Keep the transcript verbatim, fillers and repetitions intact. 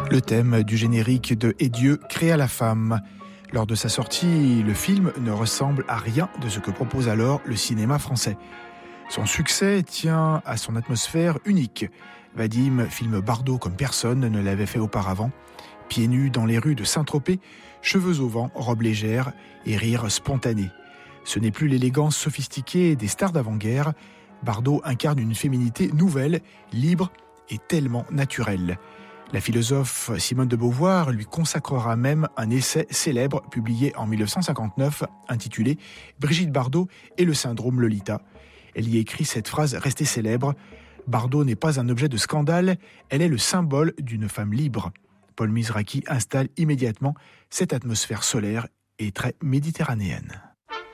Le thème du générique de Et Dieu créa la femme. Lors de sa sortie, le film ne ressemble à rien de ce que propose alors le cinéma français. Son succès tient à son atmosphère unique. Vadim filme Bardot comme personne ne l'avait fait auparavant. Pieds nus dans les rues de Saint-Tropez, cheveux au vent, robe légère et rire spontané. Ce n'est plus l'élégance sophistiquée des stars d'avant-guerre. Bardot incarne une féminité nouvelle, libre et tellement naturelle. La philosophe Simone de Beauvoir lui consacrera même un essai célèbre publié en dix-neuf cent cinquante-neuf intitulé « Brigitte Bardot et le syndrome Lolita ». Elle y écrit cette phrase restée célèbre « Bardot n'est pas un objet de scandale, elle est le symbole d'une femme libre ». Paul Mizraki installe immédiatement cette atmosphère solaire et très méditerranéenne.